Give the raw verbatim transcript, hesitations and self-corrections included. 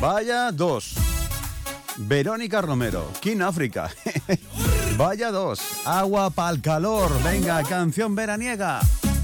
Vaya dos. Verónica Romero, King África. Vaya dos. Agua pa'l calor. Venga, canción veraniega.